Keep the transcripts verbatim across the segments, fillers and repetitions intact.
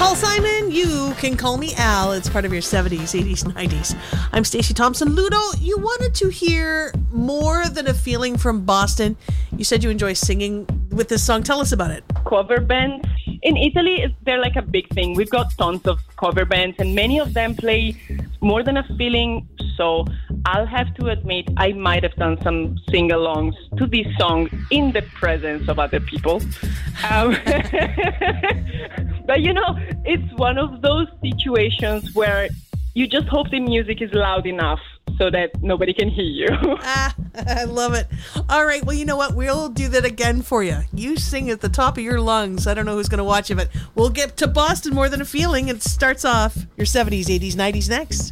Paul Simon, you can call me Al. It's part of your seventies, eighties, nineties. I'm Stacey Thompson. Ludo, you wanted to hear More Than a Feeling from Boston. You said you enjoy singing with this song. Tell us about it. Cover bands. In Italy, they're like a big thing. We've got tons of cover bands, and many of them play More Than a Feeling. So I'll have to admit, I might have done some sing-alongs to this song in the presence of other people. Um, but, you know, it's one of those situations where you just hope the music is loud enough so that nobody can hear you. ah, I love it. All right, well, you know what? We'll do that again for you. You sing at the top of your lungs. I don't know who's going to watch it, but we'll get to Boston More Than a Feeling. It starts off your seventies, eighties, nineties next.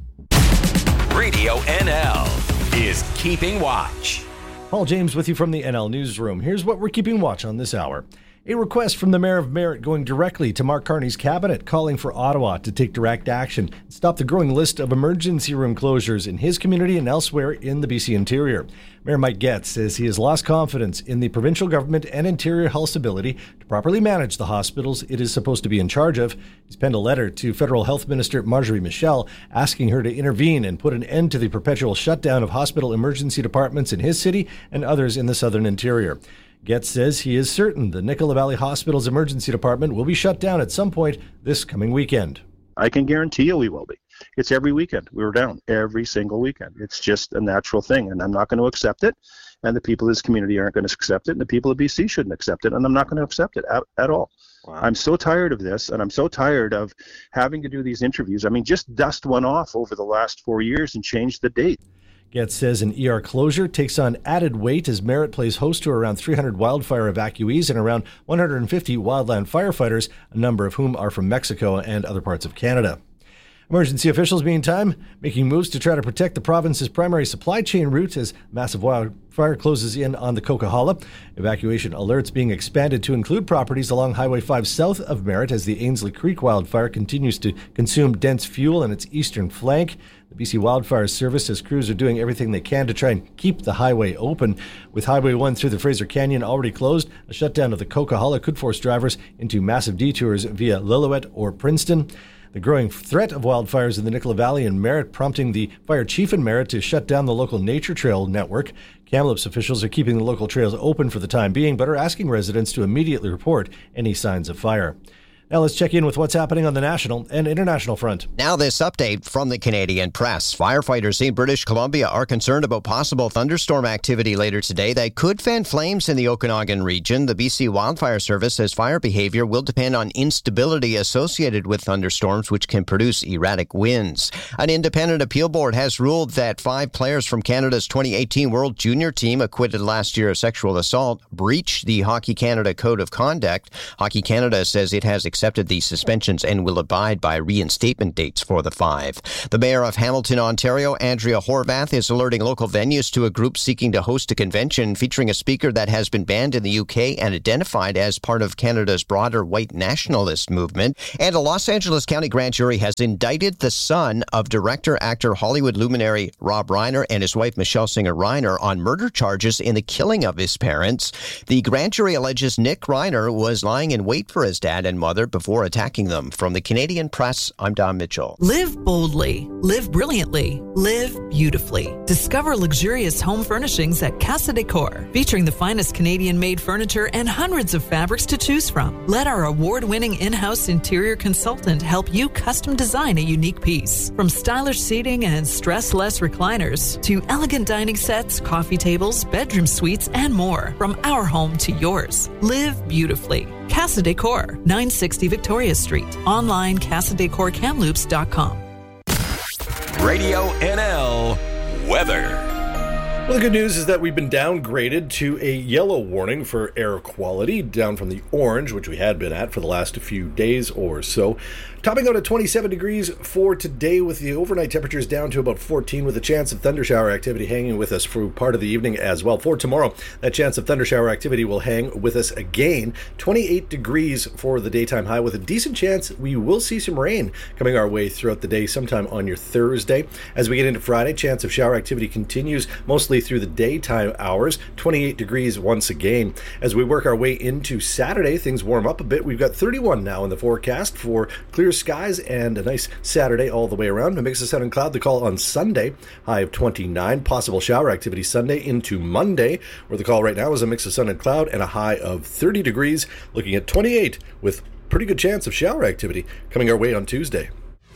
Radio N L is Keeping Watch. Paul James with you from the N L Newsroom. Here's what we're keeping watch on this hour. A request from the Mayor of Merritt going directly to Mark Carney's cabinet, calling for Ottawa to take direct action and stop the growing list of emergency room closures in his community and elsewhere in the B C interior. Mayor Mike Getz says he has lost confidence in the provincial government and Interior Health's ability to properly manage the hospitals it is supposed to be in charge of. He's penned a letter to Federal Health Minister Marjorie Michel asking her to intervene and put an end to the perpetual shutdown of hospital emergency departments in his city and others in the southern interior. Getz says he is certain the Nicola Valley Hospital's emergency department will be shut down at some point this coming weekend. I can guarantee you we will be. It's every weekend. We were down every single weekend. It's just a natural thing, and I'm not going to accept it, and the people of this community aren't going to accept it, and the people of B C shouldn't accept it, and I'm not going to accept it at, at all. Wow. I'm so tired of this, and I'm so tired of having to do these interviews. I mean, just dust one off over the last four years and change the date. Getz says an E R closure takes on added weight as Merritt plays host to around three hundred wildfire evacuees and around one hundred fifty wildland firefighters, a number of whom are from Mexico and other parts of Canada. Emergency officials, meantime, making moves to try to protect the province's primary supply chain route as massive wildfire closes in on the Coquihalla. Evacuation alerts being expanded to include properties along Highway five south of Merritt as the Ainslie Creek wildfire continues to consume dense fuel in its eastern flank. The B C Wildfire Service says crews are doing everything they can to try and keep the highway open. With Highway one through the Fraser Canyon already closed, a shutdown of the Coquihalla could force drivers into massive detours via Lillooet or Princeton. The growing threat of wildfires in the Nicola Valley and Merritt prompting the fire chief in Merritt to shut down the local nature trail network. Kamloops officials are keeping the local trails open for the time being, but are asking residents to immediately report any signs of fire. Now let's check in with what's happening on the national and international front. Now this update from the Canadian Press. Firefighters in British Columbia are concerned about possible thunderstorm activity later today that could fan flames in the Okanagan region. The B C Wildfire Service says fire behavior will depend on instability associated with thunderstorms, which can produce erratic winds. An independent appeal board has ruled that five players from Canada's twenty eighteen World Junior team acquitted last year of sexual assault breached the Hockey Canada Code of Conduct. Hockey Canada says it has accepted these suspensions and will abide by reinstatement dates for the five. The mayor of Hamilton, Ontario, Andrea Horvath, is alerting local venues to a group seeking to host a convention featuring a speaker that has been banned in the U K and identified as part of Canada's broader white nationalist movement. And a Los Angeles County grand jury has indicted the son of director, actor, Hollywood luminary Rob Reiner and his wife Michelle Singer Reiner on murder charges in the killing of his parents. The grand jury alleges Nick Reiner was lying in wait for his dad and mother before attacking them. From the Canadian Press, I'm Don Mitchell. Live boldly, live brilliantly, live beautifully. Discover luxurious home furnishings at Casa Decor, featuring the finest Canadian-made furniture and hundreds of fabrics to choose from. Let our award-winning in-house interior consultant help you custom design a unique piece. From stylish seating and stress-less recliners to elegant dining sets, coffee tables, bedroom suites, and more. From our home to yours. Live beautifully. Casa Decor, nine sixty Victoria Street. Online, casa decor kamloops dot com. Radio N L weather. Well, the good news is that we've been downgraded to a yellow warning for air quality, down from the orange, which we had been at for the last few days or so. Topping out at twenty-seven degrees for today, with the overnight temperatures down to about fourteen, with a chance of thundershower activity hanging with us for part of the evening as well. For tomorrow, that chance of thundershower activity will hang with us again. twenty-eight degrees for the daytime high, with a decent chance we will see some rain coming our way throughout the day sometime on your Thursday. As we get into Friday, chance of shower activity continues, mostly briskly through the daytime hours, twenty-eight degrees once again. As we work our way into Saturday, things warm up a bit. We've got thirty-one now in the forecast for clear skies and a nice Saturday all the way around. A mix of sun and cloud. The call on Sunday, high of twenty-nine. Possible shower activity Sunday into Monday, where the call right now is a mix of sun and cloud and a high of thirty degrees, looking at twenty-eight with pretty good chance of shower activity coming our way on Tuesday.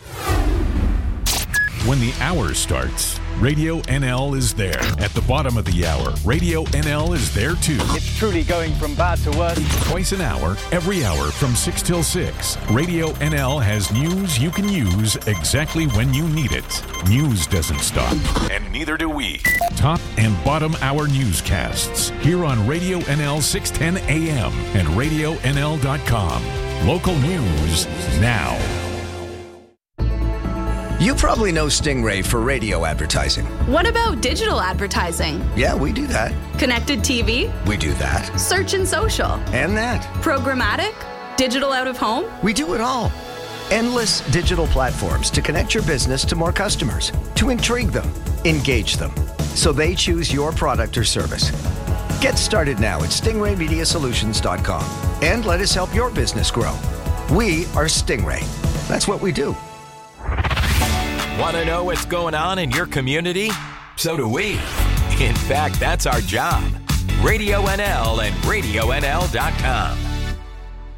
When the hour starts, Radio N L is there. At the bottom of the hour, Radio N L is there too. It's truly going from bad to worse. Twice an hour, every hour from six till six. Radio N L has news you can use exactly when you need it. News doesn't stop, and neither do we. Top and bottom hour newscasts here on Radio N L six ten A M and radio N L dot com. Local news now. You probably know Stingray for radio advertising. What about digital advertising? Yeah, we do that. Connected T V? We do that. Search and social? And that. Programmatic? Digital out of home? We do it all. Endless digital platforms to connect your business to more customers, to intrigue them, engage them, so they choose your product or service. Get started now at stingray media solutions dot com and let us help your business grow. We are Stingray. That's what we do. Want to know what's going on in your community? So do we. In fact, that's our job. Radio N L and radio N L dot com.